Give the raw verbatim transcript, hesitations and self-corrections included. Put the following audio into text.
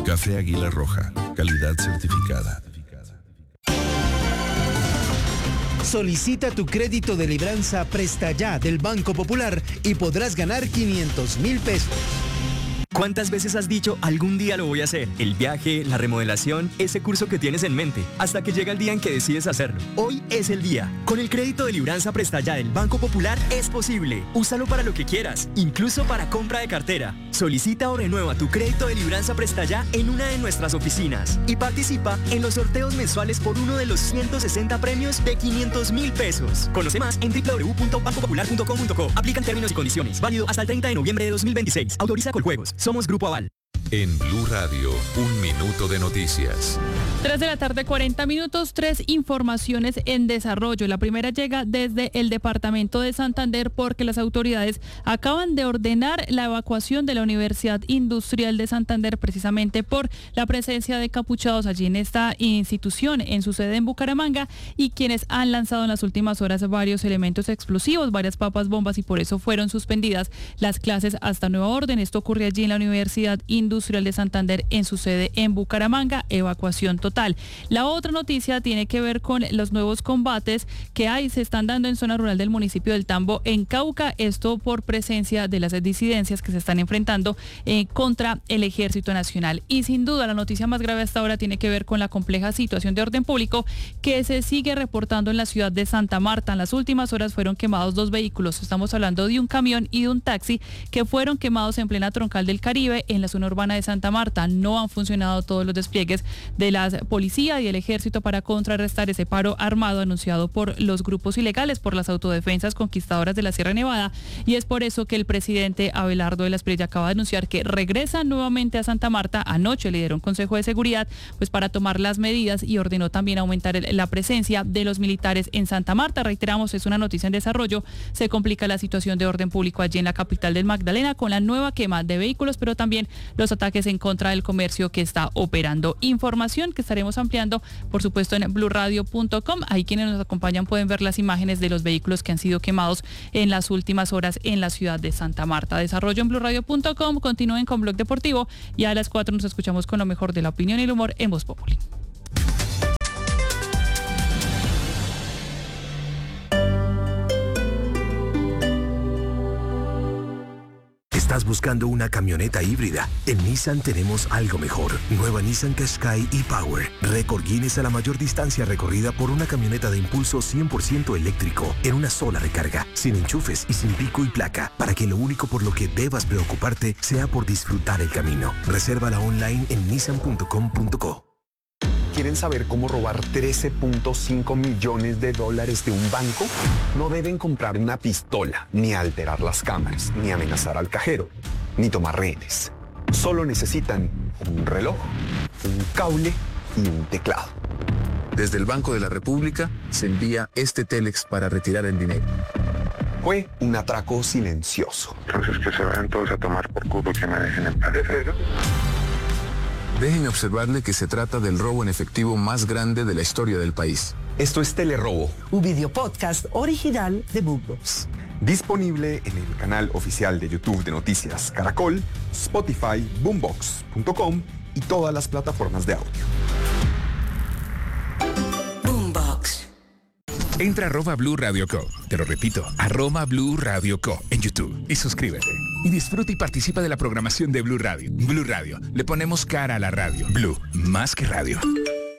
Café Águila Roja, calidad certificada. Solicita tu crédito de libranza Presta Ya del Banco Popular y podrás ganar quinientos mil pesos. ¿Cuántas veces has dicho algún día lo voy a hacer? El viaje, la remodelación, ese curso que tienes en mente, hasta que llega el día en que decides hacerlo. Hoy es el día. Con el crédito de libranza Presta Ya del Banco Popular es posible. Úsalo para lo que quieras, incluso para compra de cartera. Solicita o renueva tu crédito de libranza Presta Ya en una de nuestras oficinas y participa en los sorteos mensuales por uno de los ciento sesenta premios de quinientos mil pesos. Conoce más en doble u doble u doble u punto banco popular punto com punto co. Aplican términos y condiciones. Válido hasta el treinta de noviembre de dos mil veintiséis. Autoriza Coljuegos. Somos Grupo Aval. En Blue Radio, un minuto de noticias. tres de la tarde, cuarenta minutos, tres informaciones en desarrollo. La primera llega desde el departamento de Santander porque las autoridades acaban de ordenar la evacuación de la Universidad Industrial de Santander precisamente por la presencia de capuchados allí en esta institución, en su sede en Bucaramanga, y quienes han lanzado en las últimas horas varios elementos explosivos, varias papas bombas, y por eso fueron suspendidas las clases hasta nueva orden. Esto ocurre allí en la Universidad Industrial de Santander en su sede en Bucaramanga, evacuación total. La otra noticia tiene que ver con los nuevos combates que hay, se están dando en zona rural del municipio del Tambo, en Cauca, esto por presencia de las disidencias que se están enfrentando eh, contra el Ejército Nacional. Y sin duda la noticia más grave hasta ahora tiene que ver con la compleja situación de orden público que se sigue reportando en la ciudad de Santa Marta. En las últimas horas fueron quemados dos vehículos, estamos hablando de un camión y de un taxi que fueron quemados en plena troncal del Caribe en la zona urbana de Santa Marta. No han funcionado todos los despliegues de la policía y el ejército para contrarrestar ese paro armado anunciado por los grupos ilegales, por las autodefensas conquistadoras de la Sierra Nevada, y es por eso que el presidente Abelardo de la Espriella acaba de anunciar que regresa nuevamente a Santa Marta. Anoche lideró un consejo de seguridad pues para tomar las medidas y ordenó también aumentar el, la presencia de los militares en Santa Marta. Reiteramos, es una noticia en desarrollo. Se complica la situación de orden público allí en la capital del Magdalena con la nueva quema de vehículos, pero también los ataques en contra del comercio que está operando. Información que estaremos ampliando, por supuesto, en blue radio punto com. Ahí quienes nos acompañan pueden ver las imágenes de los vehículos que han sido quemados en las últimas horas en la ciudad de Santa Marta. Desarrollo en blue radio punto com. Continúen con Blog Deportivo y a las cuatro nos escuchamos con lo mejor de la opinión y el humor en Voz Populi. ¿Estás buscando una camioneta híbrida? En Nissan tenemos algo mejor. Nueva Nissan Qashqai e-Power. Récord Guinness a la mayor distancia recorrida por una camioneta de impulso cien por ciento eléctrico en una sola recarga, sin enchufes y sin pico y placa, para que lo único por lo que debas preocuparte sea por disfrutar el camino. Resérvala online en nissan punto com punto co. ¿Quieren saber cómo robar trece punto cinco millones de dólares de un banco? No deben comprar una pistola, ni alterar las cámaras, ni amenazar al cajero, ni tomar rehenes. Solo necesitan un reloj, un cable y un teclado. Desde el Banco de la República se envía este Telex para retirar el dinero. Fue un atraco silencioso. Entonces que se vayan todos a tomar por culo y que me dejen en paz. Déjenme observarle que se trata del robo en efectivo más grande de la historia del país. Esto es Telerobo, un video podcast original de Boombox. Disponible en el canal oficial de YouTube de Noticias Caracol, Spotify, boombox punto com y todas las plataformas de audio. Boombox. Entra a arroba Blue Radio Co. Te lo repito, arroba Blue Radio Co. en YouTube y suscríbete. Y disfruta y participa de la programación de Blue Radio. Blue Radio, le ponemos cara a la radio. Blue, más que radio.